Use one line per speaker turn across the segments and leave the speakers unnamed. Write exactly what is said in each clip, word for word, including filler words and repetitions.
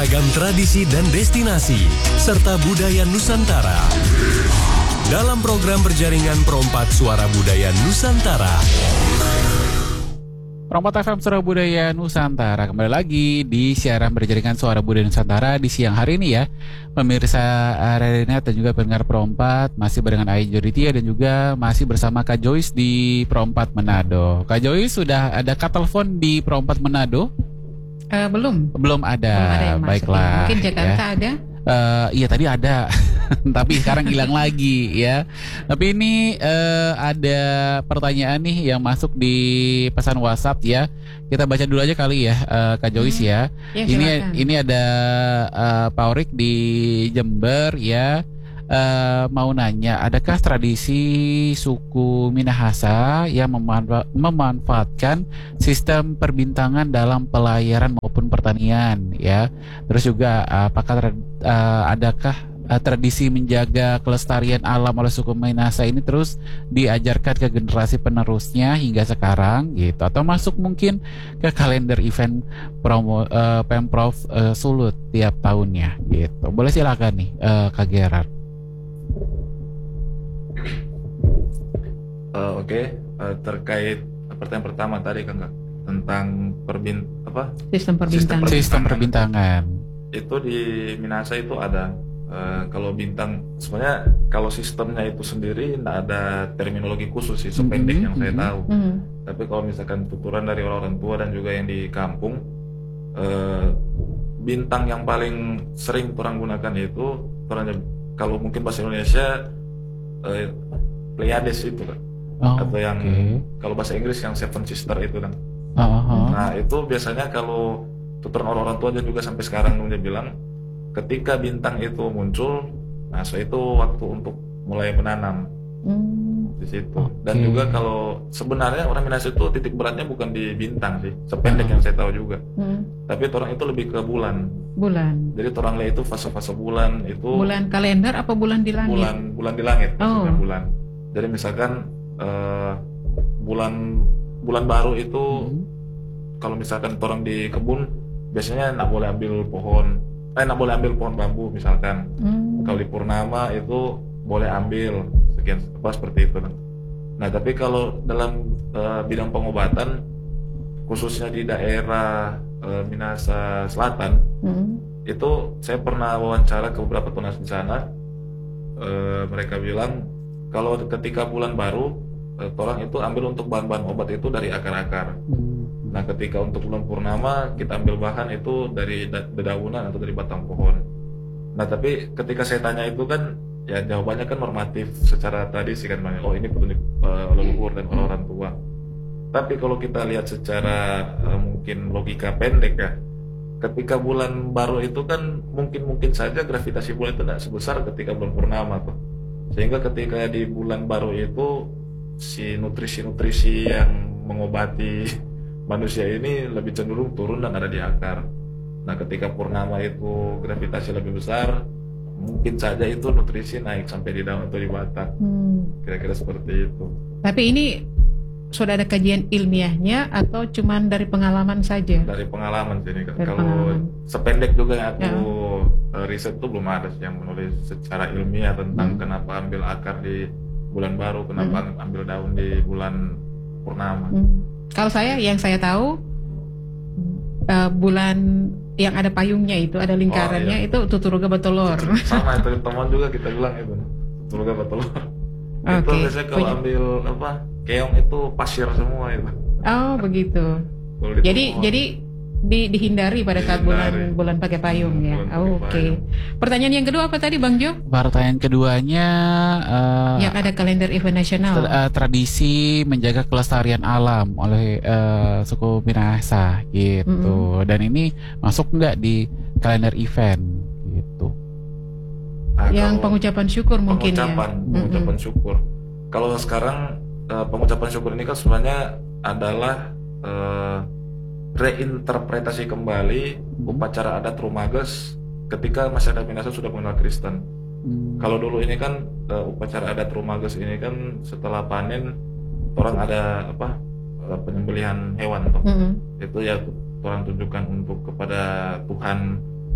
beragam tradisi dan destinasi, serta budaya Nusantara. Dalam program berjaringan Perompak Suara Budaya Nusantara.
Perompak F M Suara Budaya Nusantara kembali lagi di siaran berjaringan Suara Budaya Nusantara di siang hari ini ya. Pemirsa Renet dan juga pendengar Perompak masih dengan Ayu Joditia dan juga masih bersama Kak Joyce di Perompak Manado. Kak Joyce, sudah ada kak telepon di Perompak Manado?
Uh, belum.
Belum ada.
Belum ada yang
Baiklah.
masuk. Mungkin Jakarta ya. Ada?
Uh, iya tadi ada, tapi sekarang hilang lagi ya. Tapi ini uh, ada pertanyaan nih yang masuk di pesan WhatsApp ya. Kita baca dulu aja kali ya, uh, Kak Joyce hmm. ya.
ya.
Ini ini ada uh, Pak Orik di Jember ya. Uh, mau nanya, adakah tradisi suku Minahasa yang memanfa- memanfaatkan sistem perbintangan dalam pelayaran maupun pertanian ya? Terus juga apakah uh, adakah uh, tradisi menjaga kelestarian alam oleh suku Minahasa ini terus diajarkan ke generasi penerusnya hingga sekarang gitu, atau masuk mungkin ke kalender event promo, uh, Pemprov uh, Sulut tiap tahunnya gitu? Boleh silakan nih uh, Kak Gerard.
Uh, Oke, okay. uh, terkait pertanyaan pertama tadi kan Kak, tentang perbint apa
sistem perbintangan.
Sistem perbintangan
itu di Minahasa itu ada. Uh, kalau bintang sebenarnya kalau sistemnya itu sendiri tidak ada terminologi khusus sih, sependek mm-hmm. yang saya tahu. Mm-hmm. Tapi kalau misalkan tuturan dari orang-orang tua dan juga yang di kampung, uh, bintang yang paling sering orang gunakan itu orang, kalau mungkin bahasa Indonesia uh, Pleiades itu kan. Oh, atau yang okay. Kalau bahasa Inggris yang Seven Sister itu kan. Uh-huh. Nah itu biasanya kalau tuturan orang-orang tua juga sampai sekarang dia bilang ketika bintang itu muncul, nah so itu waktu untuk mulai menanam mm. di situ. Okay. Dan juga kalau sebenarnya orang Minahasa itu titik beratnya bukan di bintang sih, sependek uh-huh. yang saya tahu juga. Mm. Tapi orang itu lebih ke bulan.
Bulan.
Jadi orang lihat itu fase-fase bulan itu.
Bulan kalender apa bulan di langit?
Bulan bulan di langit.
Oh.
Bulan. Jadi misalkan Uh, bulan bulan baru itu hmm. kalau misalkan orang di kebun biasanya nggak boleh ambil pohon, eh nggak boleh ambil pohon bambu misalkan. Hmm. Kalau di purnama itu boleh ambil sekian apa seperti itu. Nah tapi kalau dalam uh, bidang pengobatan khususnya di daerah uh, Minahasa Selatan hmm. itu saya pernah wawancara ke beberapa tunas di sana. Uh, mereka bilang kalau ketika bulan baru orang itu ambil untuk bahan-bahan obat itu dari akar-akar. Hmm. Nah, ketika untuk bulan purnama kita ambil bahan itu dari dedaunan atau dari batang pohon. Nah, tapi ketika saya tanya itu kan ya jawabannya kan normatif secara tradisi kan, oh ini petunjuk uh, leluhur dan orang tua. Tapi kalau kita lihat secara uh, mungkin logika pendek ya, ketika bulan baru itu kan mungkin-mungkin saja gravitasi bulan itu tidak sebesar ketika bulan purnama tuh. Sehingga ketika di bulan baru itu si nutrisi-nutrisi yang mengobati manusia ini lebih cenderung turun dan ada di akar. Nah ketika purnama itu gravitasi lebih besar, mungkin saja itu nutrisi naik sampai di daun atau di batang. hmm. Kira-kira seperti itu. Tapi ini sudah ada kajian ilmiahnya atau cuman dari pengalaman saja? Dari pengalaman sih ini. Kalau pengalaman. Sependek juga yang aku ya. riset tuh belum ada yang menulis secara ilmiah tentang hmm. kenapa ambil akar di bulan baru, kenapa hmm. ambil daun di bulan purnama. Hmm. Kalau saya, yang saya tahu uh, bulan yang ada payungnya itu, ada lingkarannya, oh, iya. itu Tuturuga Batolor. Sama itu teman juga kita bilang itu Tuturuga Batolor. Okay. Itu biasanya kalau ambil apa keong itu pasir semua itu. Oh begitu. Jadi jadi di, dihindari pada saat dihindari. bulan bulan pakai payung hmm, ya. Oh, Oke. Okay. Pertanyaan yang kedua apa tadi Bang Jo? Pertanyaan keduanya uh, yang ada kalender event nasional. Tra- uh, tradisi menjaga kelestarian alam oleh uh, suku Minahasa gitu. Mm-hmm. Dan ini masuk nggak di kalender event gitu? Nah, yang pengucapan syukur mungkin pengucapan, ya. Pengucapan mm-hmm. syukur. Kalau sekarang uh, pengucapan syukur ini kan sebenarnya adalah uh, reinterpretasi kembali upacara adat Rumages ketika masyarakat Minahasa sudah mengenal Kristen. Hmm. Kalau dulu ini kan uh, upacara adat Rumages ini kan setelah panen orang ada apa uh, penyembelihan hewan toh. Hmm. Itu ya orang tunjukkan untuk kepada Tuhan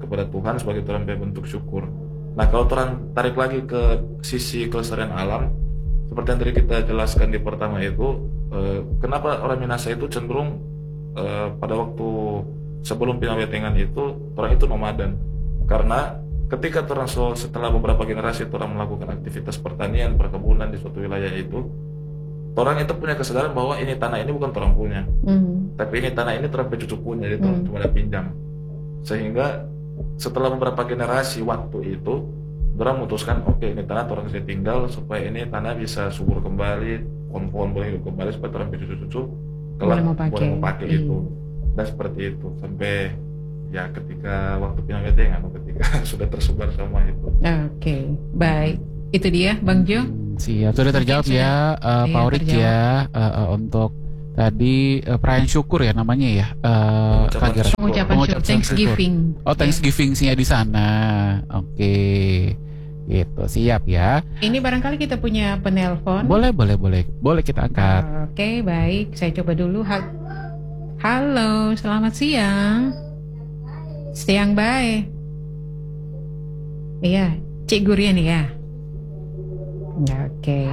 kepada Tuhan sebagai orang bentuk syukur. Nah kalau orang tarik lagi ke sisi kelestarian alam, seperti yang tadi kita jelaskan di pertama itu, eh, kenapa orang Minahasa itu cenderung eh, pada waktu sebelum pinawetengan itu orang itu nomaden, karena ketika orang setelah beberapa generasi orang melakukan aktivitas pertanian, perkebunan di suatu wilayah itu, orang itu punya kesadaran bahwa ini tanah ini bukan orang punya, mm. tapi ini tanah ini orang cucu punya, jadi orang mm. cuma ada pinjam. Sehingga setelah beberapa generasi waktu itu, orang memutuskan oke okay, ini tanah orang saya tinggal supaya ini tanah bisa subur kembali, pohon-pohon boleh hidup kembali supaya orang cucu-cucu kelak boleh memakai mm. itu. Dan seperti itu sampai ya ketika waktu pinawetengan atau ketika sudah tersebar semua itu. Oke,
okay. Baik. Itu dia Bang Jo.
Siap, sudah terjawab okay, ya uh, Pak Aurik ya uh, uh, untuk tadi uh, perayaan syukur ya namanya ya. Uh,
pengucapan, pengucapan syukur, Thanksgiving.
Syukur. Oh, Thanksgiving-nya di sana. Oke. Okay. Gitu, siap ya.
Ini barangkali kita punya penelpon.
Boleh, boleh, boleh. Boleh kita angkat.
Uh, Oke, okay, baik. Saya coba dulu. Halo, selamat siang. Siang baik. Iya, Cik Gurian ya. Oke. Okay.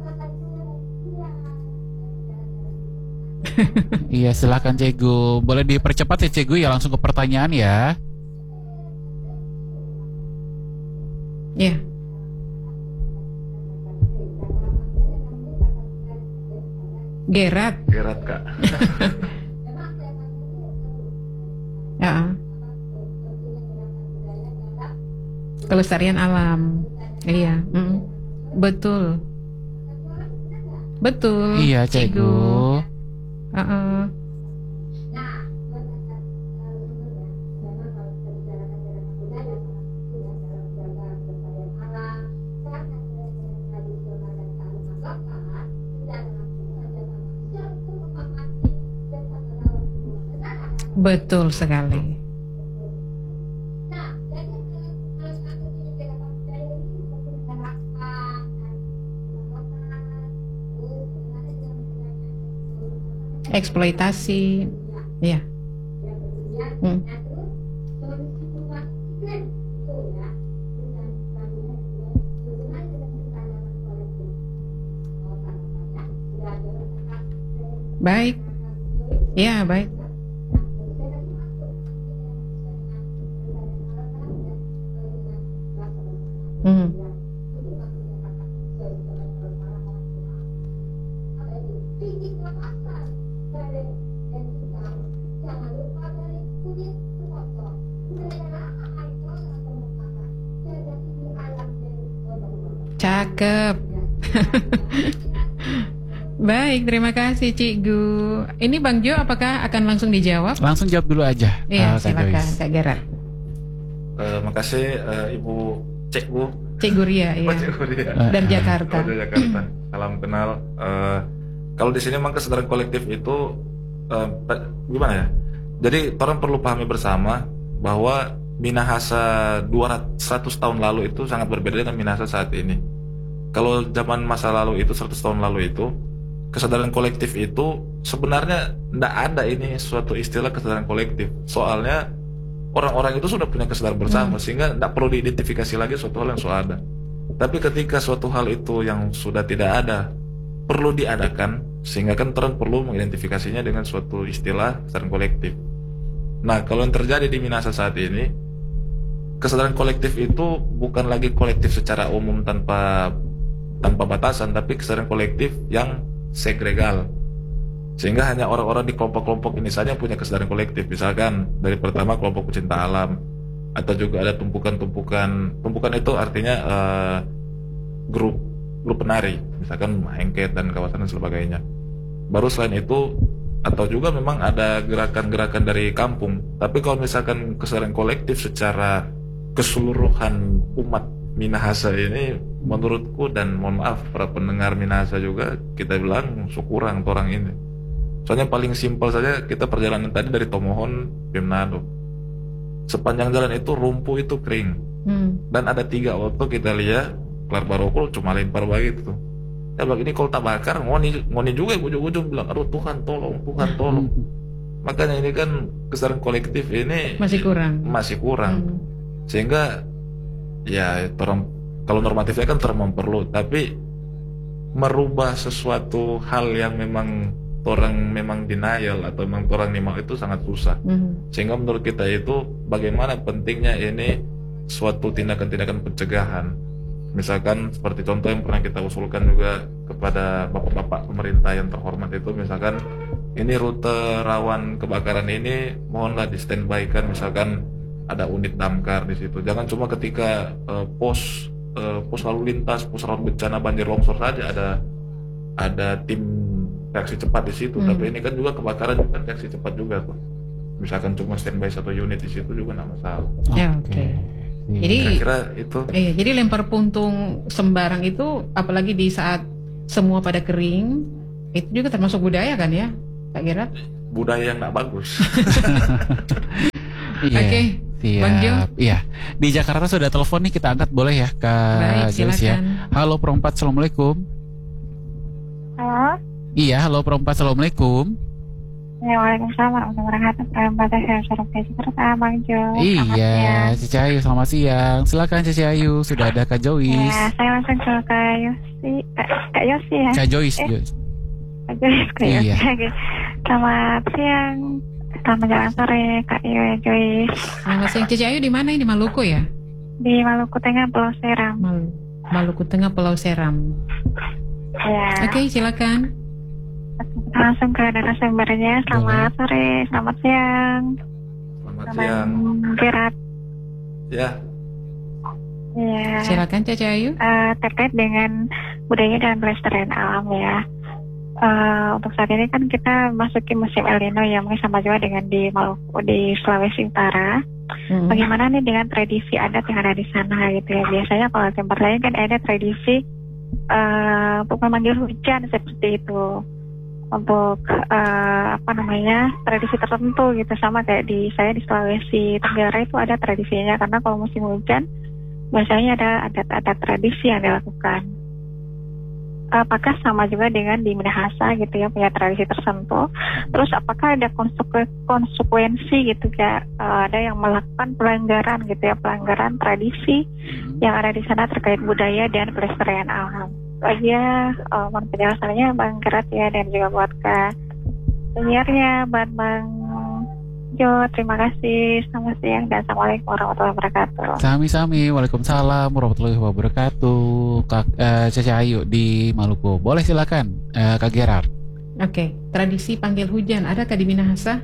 Iya, silakan Cegu. Boleh dipercepat ya Cegu ya, langsung ke pertanyaan ya.
Iya. Yeah. Gerat.
Gerat Kak.
Ya. Kelestarian alam. Iya, mm. Betul. Betul.
Iya, Cegu.
Uh-uh. Betul sekali. Eksploitasi, ya. Hmm. Baik, ya baik. Hmm. Cakep. Baik, terima kasih Cik Gu. Ini Bang Jo, apakah akan langsung dijawab?
Langsung jawab dulu aja.
Iya, uh, silakan Kak Gerat.
Uh, makasih uh, Ibu Cik Gu.
Cik Guria, ya.
Cik Guria.
Dari Jakarta.
Oh, dari Jakarta. Salam kenal. Uh, kalau di sini memang kesadaran kolektif itu uh, gimana ya? Jadi orang perlu pahami bersama bahwa Minahasa dua ratus tahun lalu itu sangat berbeda dengan Minahasa saat ini. Kalau zaman masa lalu itu seratus tahun lalu itu kesadaran kolektif itu sebenarnya tidak ada ini suatu istilah kesadaran kolektif. Soalnya orang-orang itu sudah punya kesadaran bersama hmm. sehingga tidak perlu diidentifikasi lagi suatu hal yang sudah ada. Tapi ketika suatu hal itu yang sudah tidak ada perlu diadakan, sehingga kan orang perlu mengidentifikasinya dengan suatu istilah kesadaran kolektif. Nah, kalau yang terjadi di Minahasa saat ini, kesadaran kolektif itu bukan lagi kolektif secara umum tanpa tanpa batasan, tapi kesadaran kolektif yang segregal, sehingga hanya orang-orang di kelompok-kelompok ini saja yang punya kesadaran kolektif. Misalkan dari pertama kelompok pecinta alam, atau juga ada tumpukan-tumpukan, tumpukan itu artinya uh, grup grup penari, misalkan Hengket dan kawasan dan sebagainya. Baru selain itu, atau juga memang ada gerakan-gerakan dari kampung. Tapi kalau misalkan kesadaran kolektif secara keseluruhan umat Minahasa ini, menurutku dan mohon maaf para pendengar Minahasa juga, kita bilang kurang orang ini. Soalnya paling simpel saja, kita perjalanan tadi dari Tomohon ke Manado, sepanjang jalan itu rumpuh itu kering, hmm. dan ada tiga auto kita lihat kelar barokul cuma lempar begitu. Ya begini kalau tak bakar ngoni ngoni juga ujung-ujung bilang aduh Tuhan tolong, Tuhan tolong. Makanya ini kan kesadaran kolektif ini
Masih kurang.
masih kurang.
Hmm.
Sehingga ya orang kalau normatifnya kan termem perlu, tapi merubah sesuatu hal yang memang orang memang denial atau memang orang nimau itu sangat susah.
Hmm.
Sehingga menurut kita itu bagaimana pentingnya ini suatu tindakan-tindakan pencegahan. Misalkan seperti contoh yang pernah kita usulkan juga kepada bapak-bapak pemerintah yang terhormat itu, misalkan ini rute rawan kebakaran ini mohonlah di standby-kan, misalkan ada unit damkar di situ. Jangan cuma ketika uh, pos uh, pos lalu lintas, pos rawan bencana banjir longsor saja ada ada tim reaksi cepat di situ.
Hmm.
Tapi ini kan juga kebakaran juga reaksi cepat juga tuh. Misalkan cuma standby satu unit di situ juga nggak masalah.
Ya, oke. Jadi
Kira-kira itu.
Iya, jadi lempar puntung sembarang itu, apalagi di saat semua pada kering, itu juga termasuk budaya kan ya, Kak Gerard?
Budaya yang nggak bagus.
Iya.
Oke,
Siap.
Bang Jo.
Iya. Di Jakarta sudah telepon nih, kita angkat boleh ya, Kak
Baik,
Joyce ya.
silakan.
Halo Perempat, Assalamualaikum.
Halo.
Iya, halo Perempat, Assalamualaikum.
Ya, waalaikumsalam warahmatullahi wabarakatuh. Perempat saya suruh Jakarta, Bang Jo.
Iya, Cici Ayu, selamat siang. Silakan Cici Ayu, sudah ada Kak Joyce.
Ya, saya langsung ke Kak Yosi. Kak, Kak Yosi ya?
Kak Joyce,
Eh.
Joyce.
Kak Joyce, Kak Yosi.
Iya.
Oke. Selamat siang. Selamat menjelang sore, Kak Joyce.
Selamat siang, Cici Ayu di mana ini? Maluku ya?
Di Maluku Tengah, Pulau Seram.
Mal- Maluku Tengah, Pulau Seram.
Ya.
Oke, silakan.
Langsung ke narasumbernya. Selamat sore, selamat siang.
Selamat
Selamat
siang.
Gerard.
Ya,
Ya.
Silakan Cici Ayu.
Eh, terkait dengan budaya dan pelestarian alam ya. Eh, untuk saat ini kan kita masuki musim El Nino ya, mungkin sama juga dengan di Maluku, di Sulawesi Utara.
Hmm.
Bagaimana nih dengan tradisi adat yang ada di sana gitu ya? Biasanya kalau tempat lain kan ada tradisi eh, untuk memanggil hujan seperti itu, untuk eh, apa namanya tradisi tertentu gitu, sama kayak di saya di Sulawesi Tenggara itu ada tradisinya, karena kalau musim hujan biasanya ada adat-adat tradisi yang dilakukan. Apakah sama juga dengan di Minahasa gitu ya, punya tradisi tertentu? Terus apakah ada konsekuen- konsekuensi gitu ya, eh, ada yang melakukan pelanggaran gitu ya, pelanggaran tradisi yang ada di sana terkait budaya dan pelestarian alam? Lagi ya, eh, mohon penjelasannya Bang Gerard ya, dan juga buat Kak penyiarnya, buat Bang Jo, terima kasih. Selamat siang dan assalamualaikum warahmatullahi wabarakatuh.
Sami-sami, waalaikumsalam warahmatullahi wabarakatuh. Kak uh, Cici Ayu di Maluku. Boleh silakan, uh, Kak Gerard.
Oke, tradisi panggil hujan adakah di Minahasa?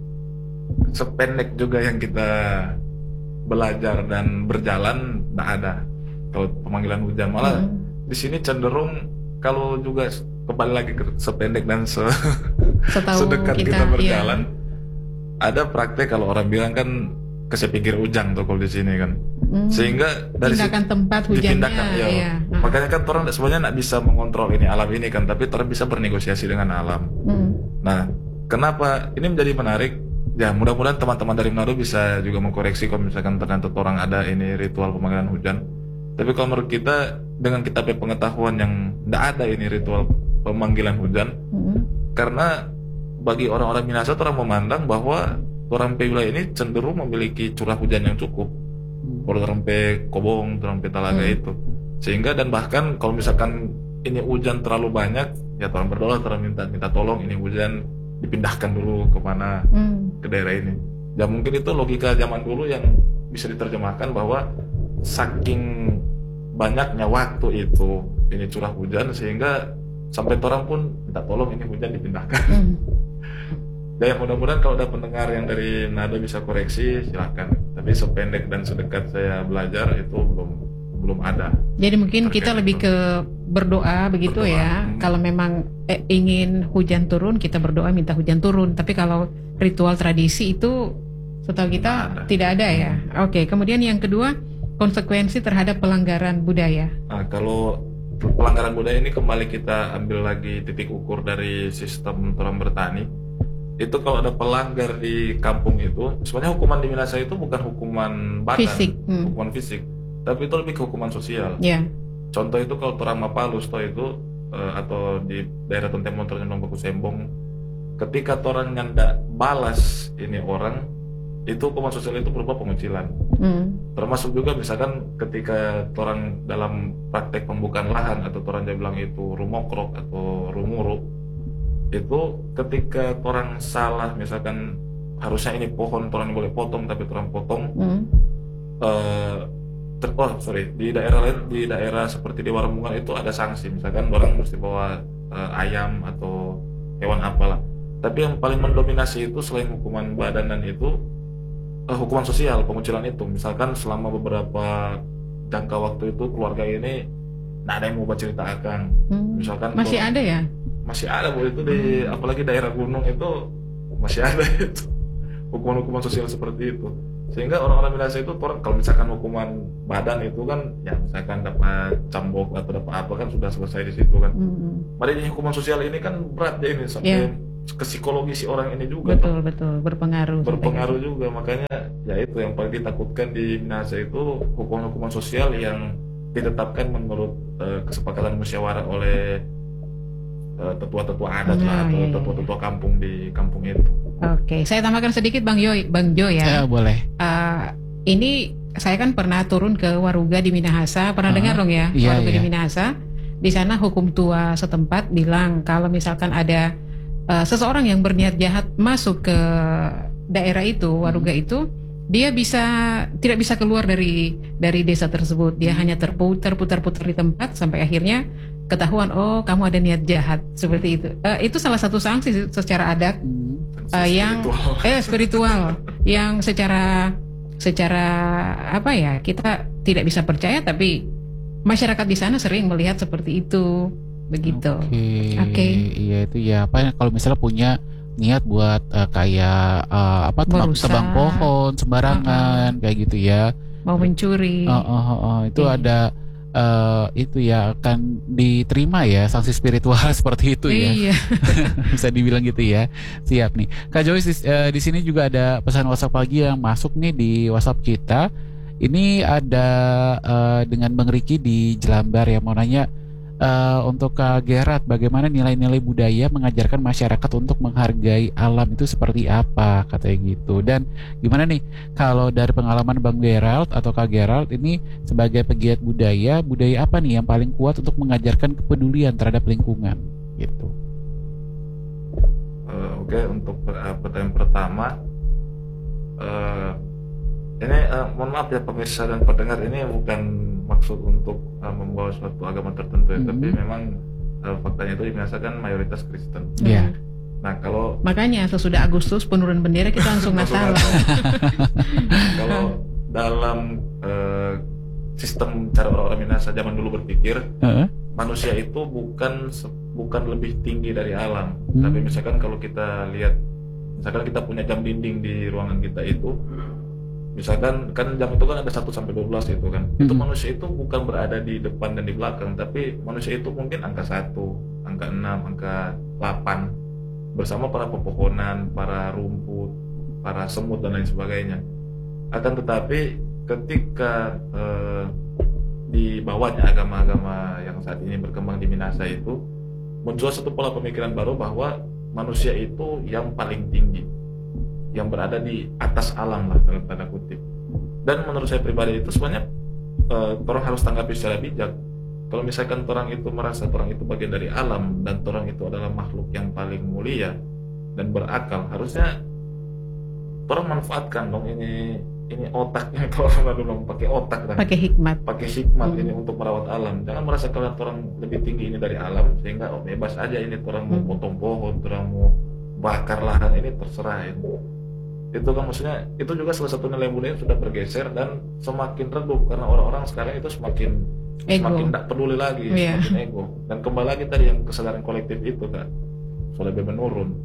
sependek juga yang kita belajar dan berjalan nggak ada. Kalau pemanggilan hujan malah
Hmm.
di sini cenderung kalau juga kembali lagi ke sependek dan se
Setahu
sedekat
kita,
kita,
iya.
berjalan, ada praktek kalau orang bilang kan kesepinggir ujang tuh kalau di sini kan.
Hmm.
Sehingga dari
Pindahkan
situ-
tempat hujannya,
dipindahkan, ya.
iya. Nah.
Makanya kan orang sebenarnya nggak bisa mengontrol ini alam ini kan, tapi orang bisa bernegosiasi dengan alam.
Hmm.
Nah, kenapa ini menjadi menarik? Ya, mudah-mudahan teman-teman dari Manado bisa juga mengkoreksi kalau misalkan ternyata orang ada ini ritual pemanggilan hujan. Tapi kalau menurut kita, dengan kita punya pengetahuan yang tidak ada ini ritual pemanggilan hujan,
Hmm.
karena bagi orang-orang Minahasa orang memandang bahwa orang P wilayah ini cenderung memiliki curah hujan yang cukup. Orang P Kobong, orang P Talaga
Hmm.
itu. Sehingga dan bahkan kalau misalkan ini hujan terlalu banyak, ya orang berdoa, orang minta minta tolong ini hujan dipindahkan dulu kemana,
Hmm.
ke daerah ini. Ya mungkin itu logika zaman dulu yang bisa diterjemahkan bahwa saking banyaknya waktu itu ini curah hujan sehingga sampai orang pun minta tolong ini hujan dipindahkan.
Hmm.
Ya mudah-mudahan kalau ada pendengar yang dari Nado bisa koreksi silakan. Tapi sependek dan sedekat saya belajar itu belum belum ada.
Jadi mungkin
Terkait
kita lebih
itu.
ke berdoa begitu
Berdoa.
ya.
Hmm.
Kalau memang eh, ingin hujan turun, kita berdoa minta hujan turun. Tapi kalau ritual tradisi itu setahu kita
Nggak ada.
tidak ada ya. Oke, kemudian yang kedua, konsekuensi terhadap pelanggaran budaya.
Nah, kalau pelanggaran budaya ini kembali kita ambil lagi titik ukur dari sistem orang bertani. Itu kalau ada pelanggar di kampung itu, sebenarnya hukuman di Minahasa itu bukan hukuman badan,
Fisik, hmm.
hukuman fisik, tapi itu lebih ke hukuman sosial.
Ya.
Contoh itu kalau orang Mapalus toh itu eh, atau di daerah Tontemon Ternyong Baku Sembong ketika orang nyanda balas ini orang, itu hukuman sosial itu berupa pengucilan. Mm. Termasuk juga misalkan ketika orang dalam praktek pembukaan lahan atau orang dia bilang itu rumokrok atau rumuruk, itu ketika orang salah misalkan harusnya ini pohon orang boleh potong tapi orang potong, mm. uh, ter, oh sorry di daerah lain, di daerah seperti di Warungmungan itu ada sanksi, misalkan orang mesti bawa uh, ayam atau hewan apalah. Tapi yang paling mendominasi itu selain hukuman badanan itu Uh, hukuman sosial, pengucilan itu. Misalkan selama beberapa jangka waktu itu keluarga ini nggak ada yang mau bercerita akan. Hmm. Misalkan
masih ada ya?
Masih ada Bu, itu di hmm. apalagi daerah gunung itu masih ada itu hukuman-hukuman sosial seperti itu. Sehingga orang-orang Minahasa itu kalau misalkan hukuman badan itu kan ya misalkan dapat cambuk atau dapat apa kan sudah selesai di situ kan. Hmm. Padahal hukuman sosial ini kan berat ya ini sampai yeah. ke psikologi si orang ini juga.
Betul, toh. betul, berpengaruh.
Berpengaruh juga, makanya ya itu yang paling ditakutkan di Minahasa itu hukuman-hukuman sosial yang ditetapkan menurut uh, kesepakatan musyawarah oleh uh, tetua-tetua adat nah, lah atau iya, tetua-tetua kampung di kampung itu.
Oke, saya tambahkan sedikit Bang Jo, Bang Jo ya.
Ya boleh.
Uh, ini saya kan pernah turun ke Waruga di Minahasa, pernah uh, dengar dong ya? Iya, Waruga iya. di Minahasa. Di sana hukum tua setempat bilang kalau misalkan ada Uh, seseorang yang berniat jahat masuk ke daerah itu, Waruga hmm. itu, dia bisa tidak bisa keluar dari dari desa tersebut. Dia hmm. hanya terputar putar putar di tempat sampai akhirnya ketahuan, oh kamu ada niat jahat seperti itu. Uh, itu salah satu sanksi secara adat hmm. uh, yang spiritual. eh spiritual yang secara secara apa ya kita tidak bisa percaya, tapi masyarakat di sana sering melihat seperti itu. Begitu. Oke.
Okay. Okay. Iya itu ya. Apa kalau misalnya punya niat buat uh, kayak uh, apa tebang pohon sembarangan uh-uh. kayak gitu ya.
Mau mencuri.
Uh, uh, uh, uh. Itu yeah. ada uh, itu ya akan diterima ya sanksi spiritual seperti itu ya.
Iya.
Bisa dibilang gitu ya. Siap nih. Kak Joyce di, uh, di sini juga ada pesan WhatsApp lagi yang masuk nih di WhatsApp kita. Ini ada uh, dengan Bang Riki di Jelambar ya, mau nanya Uh, untuk Kak Gerard, bagaimana nilai-nilai budaya mengajarkan masyarakat untuk menghargai alam itu seperti apa katanya gitu. Dan gimana nih kalau dari pengalaman Bang Gerald atau Kak Gerald ini sebagai pegiat budaya, budaya apa nih yang paling kuat untuk mengajarkan kepedulian terhadap lingkungan gitu?
Uh, Oke, okay. Untuk pertanyaan pertama uh, ini uh, mohon maaf ya pemirsa dan pendengar, ini bukan maksud untuk uh, membawa suatu agama tertentu ya, mm-hmm. tapi memang uh, faktanya itu dirasakan mayoritas Kristen.
Iya. Yeah.
Nah kalau
makanya sesudah Agustus penurun bendera kita langsung Natal.
Kalau dalam uh, sistem cara orang-orang Minahasa zaman dulu berpikir, uh-huh. manusia itu bukan bukan lebih tinggi dari alam. Hmm. Tapi misalkan kalau kita lihat, misalkan kita punya jam dinding di ruangan kita itu. Misalkan kan jam itu kan ada satu sampai dua belas itu kan. Hmm. Itu manusia itu bukan berada di depan dan di belakang, tapi manusia itu mungkin angka satu, angka enam, angka delapan bersama para pepohonan, para rumput, para semut dan lain sebagainya. Akan tetapi ketika eh, di bawahnya agama-agama yang saat ini berkembang di Minahasa itu muncul satu pola pemikiran baru bahwa manusia itu yang paling tinggi, yang berada di atas alam lah dalam tanda kutip. Dan menurut saya pribadi itu sebenarnya uh, orang harus tanggapi secara bijak. Kalau misalkan orang itu merasa orang itu bagian dari alam dan orang itu adalah makhluk yang paling mulia dan berakal, harusnya orang manfaatkan dong ini ini otaknya. Kalau orang bilang pakai otak kan,
pakai hikmat,
pakai hikmat hmm. ini untuk merawat alam. Jangan merasa kalau orang lebih tinggi ini dari alam sehingga oh bebas aja ini orang mau potong pohon, orang mau bakar lahan, ini terserah ini. Itu kan maksudnya itu juga salah satu nilai budaya yang sudah bergeser dan semakin redup karena orang-orang sekarang itu semakin ego. semakin tidak peduli lagi, yeah. semakin ego. Dan kembali lagi tadi yang kesadaran kolektif itu kan lebih menurun.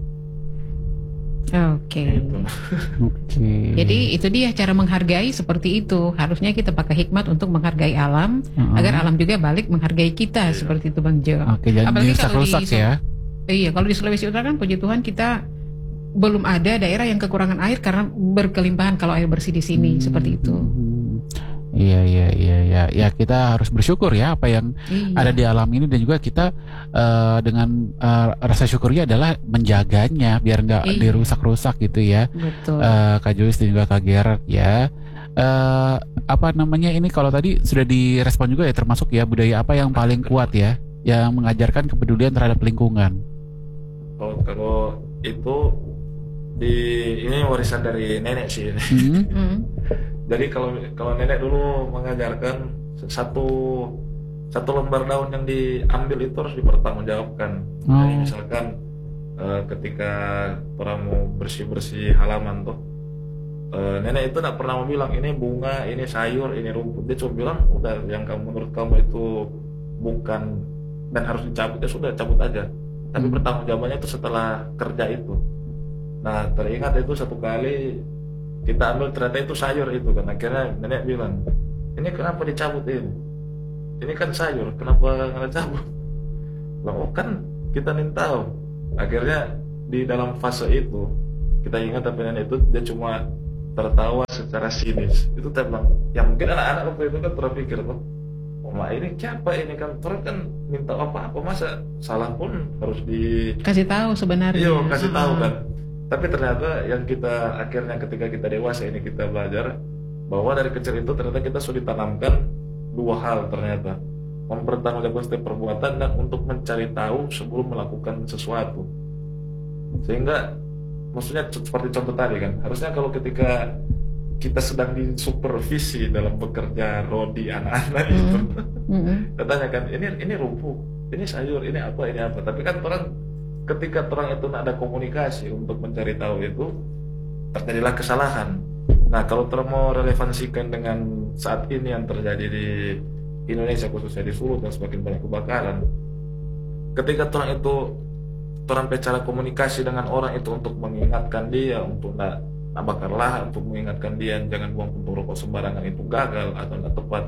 Oke. Okay.
Gitu.
Okay.
Jadi itu dia cara menghargai seperti itu. Harusnya kita pakai hikmat untuk menghargai alam uh-huh. agar alam juga balik menghargai kita, yeah. seperti itu Bang Jo.
Oke, okay, apalagi kalau di ya.
Iya, kalau di Sulawesi Utara kan puji Tuhan kita belum ada daerah yang kekurangan air karena berkelimpahan kalau air bersih di sini, hmm, seperti itu.
Iya iya iya ya ya kita harus bersyukur ya apa yang iya. ada di alam ini, dan juga kita uh, dengan uh, rasa syukurnya adalah menjaganya biar nggak iya. dirusak-rusak gitu ya.
Betul.
Uh, Kak Joyce dan juga Kak Gerard ya. Uh, apa namanya ini kalau tadi sudah direspon juga ya, termasuk ya budaya apa yang paling kuat ya yang mengajarkan kepedulian terhadap lingkungan.
Oh, kalau itu di ini warisan dari nenek sih.
Hmm.
Jadi kalau kalau nenek dulu mengajarkan satu satu lembar daun yang diambil itu harus dipertanggungjawabkan. Oh. Jadi misalkan uh, ketika orang mau bersih bersih halaman tuh, uh, nenek itu nggak pernah mau bilang ini bunga, ini sayur, ini rumput. Dia cuma bilang udah yang kamu menurut kamu itu bukan dan harus dicabut, ya sudah cabut aja. Tapi hmm. pertanggungjawabannya itu setelah kerja itu. Nah teringat itu satu kali kita ambil ternyata itu sayur itu kan, akhirnya nenek bilang ini kenapa dicabut ini ini kan sayur, kenapa nggak cabut? Oh kan kita nih tahu. Akhirnya di dalam fase itu kita ingat tapi nenek itu dia cuma tertawa secara sinis. Itu saya bilang ya mungkin anak-anak waktu itu kan terpikir tuh, oh mak ini siapa ini kan orang kan minta apa-apa masa salah pun harus dikasih
tahu sebenarnya.
Iya kasih tahu kan. Tapi ternyata yang kita akhirnya ketika kita dewasa ini kita belajar bahwa dari kecil itu ternyata kita sudah ditanamkan dua hal ternyata, mempertanggungjawabkan setiap perbuatan dan untuk mencari tahu sebelum melakukan sesuatu. Sehingga maksudnya seperti contoh tadi kan, harusnya kalau ketika kita sedang disupervisi dalam bekerja rodi anak-anak mm-hmm. itu, mm-hmm. katanya kan ini ini rumput, ini sayur, ini apa, ini apa. Tapi kan orang ketika orang itu ada komunikasi untuk mencari tahu itu terjadilah kesalahan. Nah kalau orang mau relevansikan dengan saat ini yang terjadi di Indonesia khususnya di Solo dan semakin banyak kebakaran, ketika orang itu orang bicara komunikasi dengan orang itu untuk mengingatkan dia untuk tidak bakar lahan, untuk mengingatkan dia jangan buang puntung rokok sembarangan itu gagal atau tidak tepat,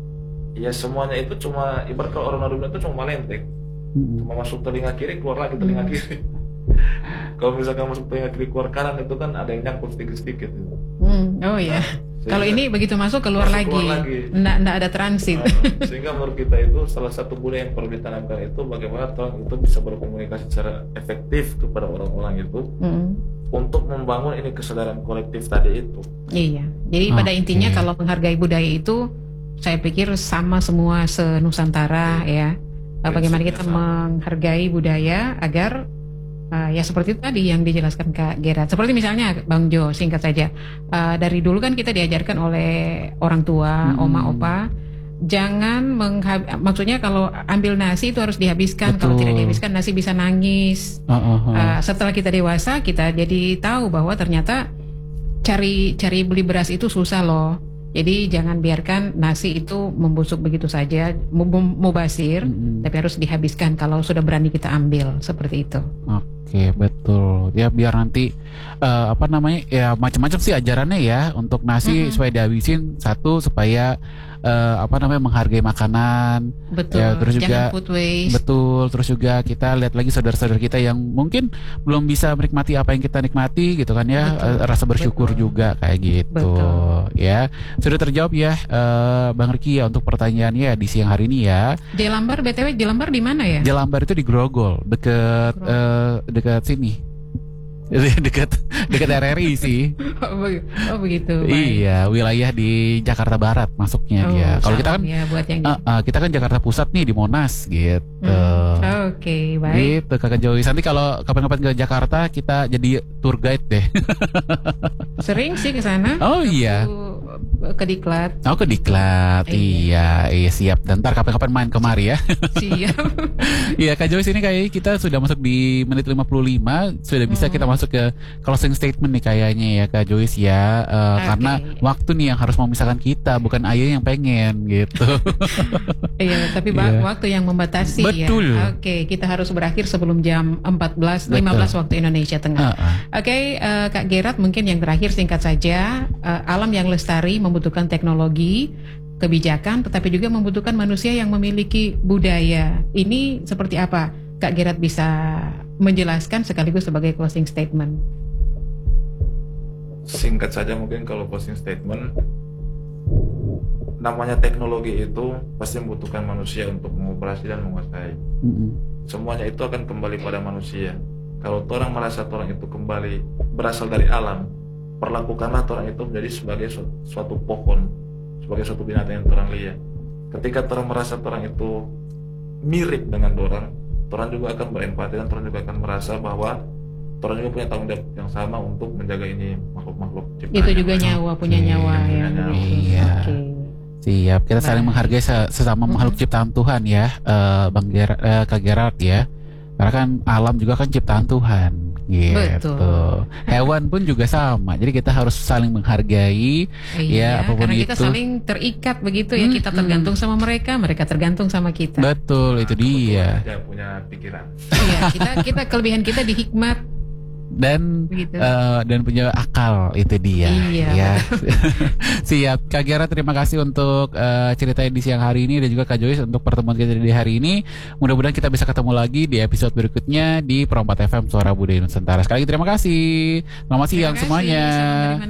ya semuanya itu cuma ibarat kalau orang orang itu cuma melentek. Cuma masuk telinga kiri keluar lagi telinga kiri. Kalau misalkan masuk telinga kiri keluar kanan itu kan ada yang nyangkut sedikit-sedikit gitu.
Hmm. Oh iya. Kalau ini begitu masuk keluar masuk lagi. Keluar lagi. Nggak, nggak ada transit.
Nah, sehingga menurut kita itu salah satu budaya yang perlu ditanamkan itu bagaimana orang itu bisa berkomunikasi secara efektif kepada orang-orang itu hmm. untuk membangun ini kesadaran kolektif tadi itu.
Iya. Jadi okay. pada intinya kalau menghargai budaya itu saya pikir sama semua se-Nusantara ya. Bagaimana kita menghargai budaya agar uh, ya seperti itu tadi yang dijelaskan Kak Gerard. Seperti misalnya Bang Jo, singkat saja. Uh, dari dulu kan kita diajarkan oleh orang tua, hmm. oma, opa, jangan menghab- maksudnya kalau ambil nasi itu harus dihabiskan. Betul. Kalau tidak dihabiskan nasi bisa nangis. Uh, uh, uh. Uh, setelah kita dewasa kita jadi tahu bahwa ternyata cari cari beli beras itu susah loh. Jadi jangan biarkan nasi itu membusuk begitu saja, mubasir, mm-hmm. tapi harus dihabiskan kalau sudah berani kita ambil, seperti itu.
Oke, betul. Ya biar nanti uh, apa namanya ya macam-macam sih ajarannya ya untuk nasi mm-hmm. supaya dihabisin satu supaya uh, apa namanya menghargai makanan.
Betul.
Ya, terus juga
jangan food waste.
Betul. Terus juga kita lihat lagi saudara-saudara kita yang mungkin belum bisa menikmati apa yang kita nikmati gitu kan ya, uh, rasa bersyukur betul. Juga kayak gitu. Betul. Ya. Sudah terjawab ya uh, Bang Riki ya untuk pertanyaannya di siang hari ini ya.
Jelambar B T W Jelambar di mana ya?
Jelambar itu di Grogol, dekat uh, dekat sini. dekat dekat R R I sih.
Oh begitu.
Iya, wilayah di Jakarta Barat masuknya oh, dia. Kalau kita kan
ya, buat yang
uh, uh, kita kan Jakarta Pusat nih di Monas gitu.
Hmm. Oke, okay, baik.
Gitu Kakak Joyce. Nanti kalau kapan-kapan ke Jakarta kita jadi tour guide deh.
Sering sih ke sana.
Oh iya.
Ke Diklat.
Oh ke Diklat. Iya, iya siap. Dan ntar kapan-kapan main kemari ya.
Siap.
Iya Kak Joyce ini kayak kita sudah masuk di menit lima puluh lima, sudah bisa hmm. kita masuk ke closing statement nih kayaknya ya Kak Joyce ya, uh, okay. Karena waktu nih yang harus memisahkan kita, bukan ayah yang pengen gitu.
Iya, tapi yeah. waktu yang membatasi.
Betul.
Ya. Oke, okay, kita harus berakhir sebelum jam empat belas lima belas waktu Indonesia Tengah. Uh-uh. Oke, okay, uh, Kak Gerard mungkin yang terakhir singkat saja, uh, alam yang lestari membutuhkan teknologi, kebijakan, tetapi juga membutuhkan manusia yang memiliki budaya. Ini seperti apa? Kak Gerard bisa menjelaskan sekaligus sebagai closing statement.
Singkat saja mungkin kalau closing statement, namanya teknologi itu pasti membutuhkan manusia untuk mengoperasi dan menguasai. Mm-hmm. Semuanya itu akan kembali pada manusia. Kalau orang merasa orang itu kembali berasal dari alam, perlakukanlah orang itu menjadi sebagai su- suatu pohon, sebagai suatu binatang yang orang lihat. Ketika orang merasa orang itu mirip dengan orang, orang juga akan berempati dan orang juga akan merasa bahwa orang juga punya tanggung jawab yang sama untuk menjaga ini makhluk-makhluk ciptaan.
Itu juga nyawa, punya nyawa
ya.
ya.
Nyawa.
Iya. Okay. Siap, kita saling menghargai sesama hmm. makhluk ciptaan Tuhan ya, uh, Bang Ger- uh, Kak Gerard ya. Karena kan alam juga kan ciptaan Tuhan, gitu. Betul. Hewan pun juga sama. Jadi kita harus saling menghargai,
iya,
ya apapun
karena
itu.
Kita saling terikat begitu ya. Hmm, kita tergantung hmm. sama mereka, mereka tergantung sama kita.
Betul, nah, itu dia.
Dia punya pikiran.
Iya, kita kita kelebihan kita di hikmat.
Dan uh, dan punya akal, itu dia.
Iya.
Ya. Siap, Kak Gera, terima kasih untuk uh, ceritanya di siang hari ini dan juga Kak Joyce untuk pertemuan kita di hari ini. Mudah-mudahan kita bisa ketemu lagi di episode berikutnya di Pro empat F M Suara Budaya Nusantara. Sekali lagi terima kasih. Selamat siang semuanya.